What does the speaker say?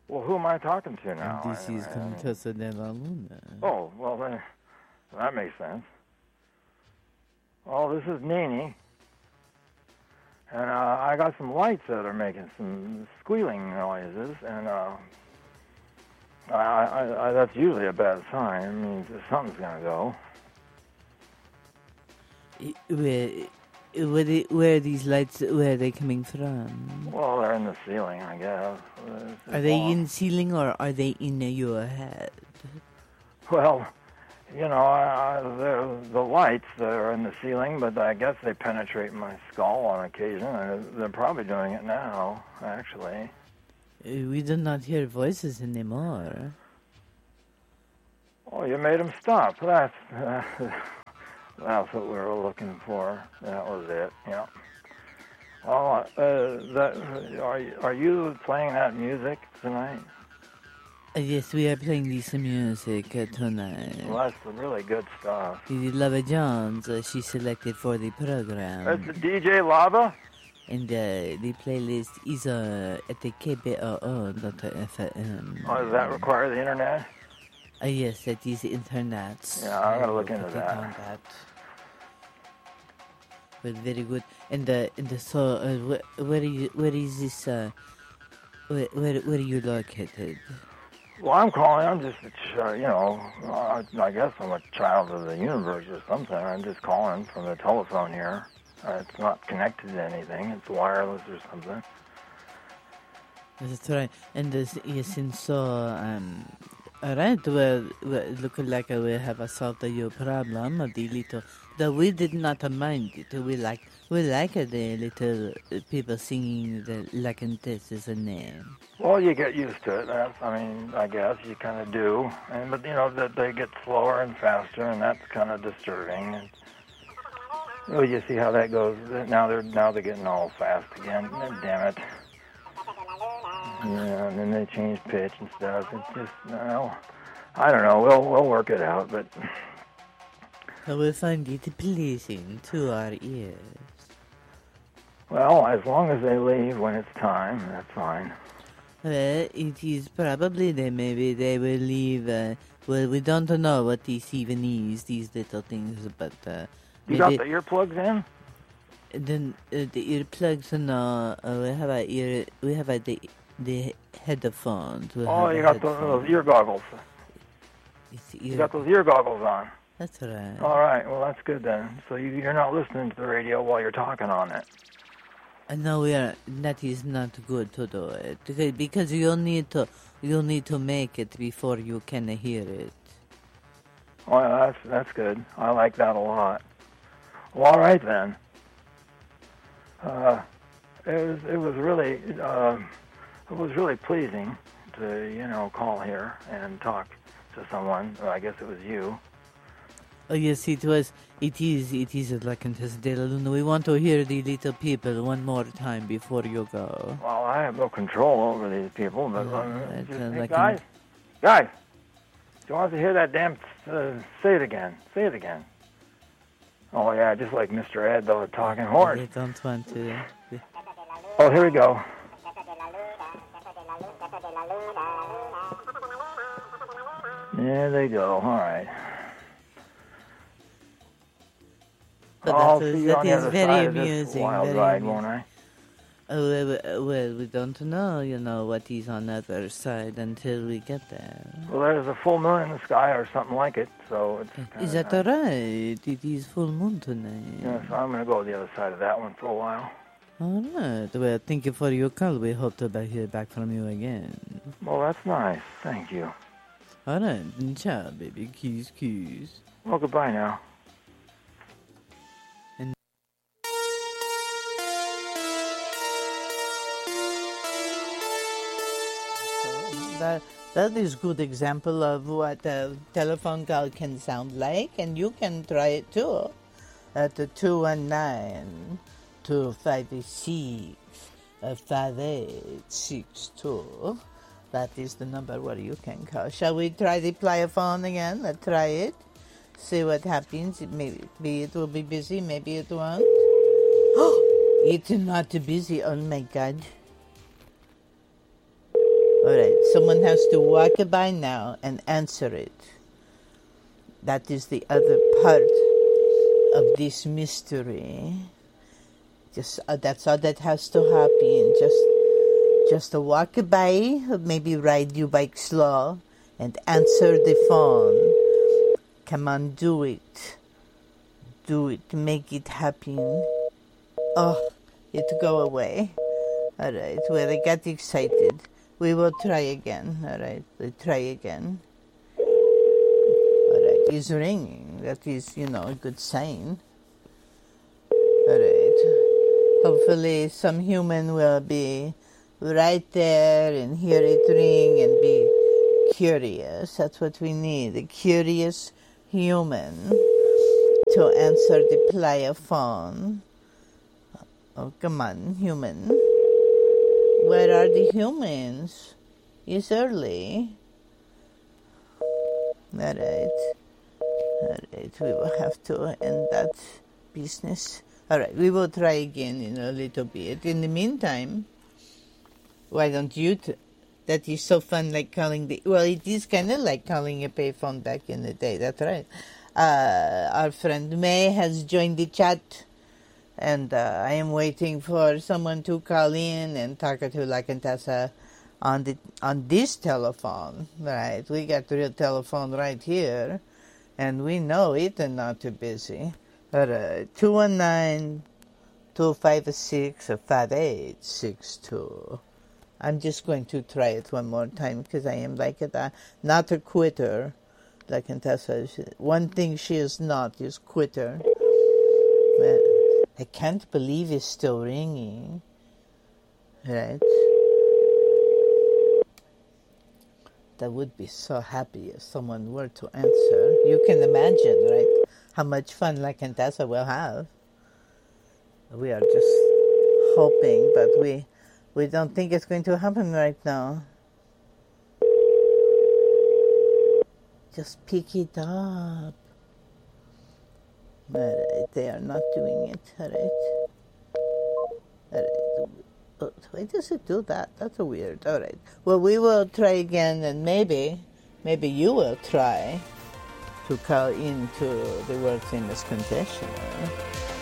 Well, who am I talking to now? This is Contessa della Luna. Oh, well, then, that makes sense. Well, this is Nene. And I got some lights that are making some squealing noises, and that's usually a bad sign. It means that something's going to go. Where are these lights, where are they coming from? Well, they're in the ceiling, I guess. Are they in ceiling or are they in your head? Well, you know, the lights that are in the ceiling, but I guess they penetrate my skull on occasion, and they're probably doing it now, actually. We do not hear voices anymore. Oh, you made them stop. That's what we were looking for. That was it, yeah. Well, are you playing that music tonight? Yes, we are playing this music tonight. Well, that's really good stuff. Lava Jones, she selected for the program. That's the DJ Lava? And the playlist is at the KBOO.fm. Oh, does that require the internet? Yes, that is internet. Yeah, I'm going to look into that. But very good. And so, where is this? Where are you located? Well, I'm calling. I'm just, I guess I'm a child of the universe or something. I'm just calling from the telephone here. It's not connected to anything. It's wireless or something. That's right. And yes, and so, all right. Well, looking like we have solved your problem. Though we did not mind it. We like the little people singing the La Contessa's name. Well, you get used to it. I guess you kind of do. But that they get slower and faster, and that's kind of disturbing. And, well, you see how that goes. Now they're getting all fast again. Damn it. Yeah, and then they change pitch and stuff. It's just, I don't know. We'll work it out, but we'll find it pleasing to our ears. Well, as long as they leave when it's time, that's fine. Well, it is probably maybe they will leave. Well, we don't know what this even is, these little things, but you got the earplugs in? Then the earplugs, no. We have the headphones. You got those ear goggles. You got those ear goggles on. That's right. All right. Well, that's good then. So you're not listening to the radio while you're talking on it. No, we are. That is not good to do it because you'll need to make it before you can hear it. Well, that's good. I like that a lot. Well, all right then. It was really pleasing to call here and talk to someone. I guess it was you. Oh yes, it was. It is La Contessa della Luna. We want to hear the little people one more time before you go. Well, I have no control over these people, but hey, guys, do you want to hear that damn? Say it again. Say it again. Oh yeah, just like Mr. Ed, the talking horse. I don't want to. Oh, here we go. There they go. All right. But that is very amusing. Wild very ride, amusing. won't I? Well, we don't know, what is on the other side until we get there. Well, there's a full moon in the sky or something like it, so it's Is that nice. Right? It is full moon tonight. Yeah, so I'm going to go to the other side of that one for a while. All right. Well, thank you for your call. We hope to hear back from you again. Well, that's nice. Thank you. All right. Ciao, baby. Kiss, kiss. Well, goodbye now. That is good example of what a telephone call can sound like, and you can try it too at 219-256-5862. That is the number where you can call. Shall we try the play phone again? Let's try it. See what happens. Maybe it will be busy. Maybe it won't. It's not busy. Oh my God. All right. someone has to walk by now and answer it. That is the other part of this mystery. Just that's all that has to happen. Just to walk by, maybe ride your bike slow, and answer the phone. Come on, do it. Do it. Make it happen. Oh, it go away. All right. Well, I got excited. We will try again. All right. We'll try again. All right. It's ringing. That is, a good sign. All right. Hopefully some human will be right there and hear it ring and be curious. That's what we need. A curious human to answer the player phone. Oh, come on, human. Where are the humans? It's early. All right. We will have to end that business. All right, we will try again in a little bit. In the meantime, why don't you... that is so fun, like calling the... Well, it is kind of like calling a payphone back in the day. That's right. Our friend May has joined the chat, and I am waiting for someone to call in and talk to La Contessa on this telephone. Right, we got the real telephone right here, and we know it and not too busy. All right, 219-256-5862. I'm just going to try it one more time because I am like not a quitter. La Contessa, one thing she is not is quitter. But I can't believe it's still ringing. Right? That would be so happy if someone were to answer. You can imagine, right, how much fun La Contessa will have. We are just hoping, but we don't think it's going to happen right now. Just pick it up. Alright, they are not doing it. Alright. Why does it do that? That's a weird. Alright. Well, we will try again, and maybe you will try to call into the world famous confessional.